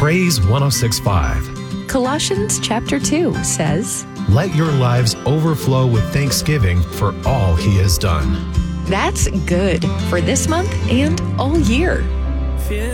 Praise 106.5. Colossians chapter 2 says, Let your lives overflow with thanksgiving for all he has done. that's good for this month and all year.